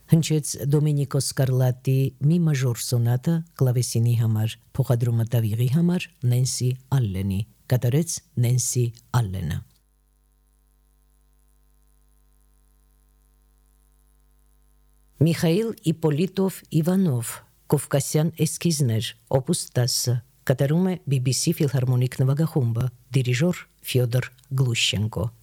Հնչեց Դոմենիկո Սկարլատի մի մաժոր սոնատը կլավեսինի համար, փոխադրումը տավիղի համար Նենսի Ալլենի, կատարեց Նենսի Ալլենը։ Միխայիլ Իպոլիտով Իվանով, Կովկասյան էսքիզներ, օպուս 10, կատարում է BBC ֆիլհարմոնիկ նվագախումբը, դիրիժոր Ֆյոդոր Գլուշչենկո։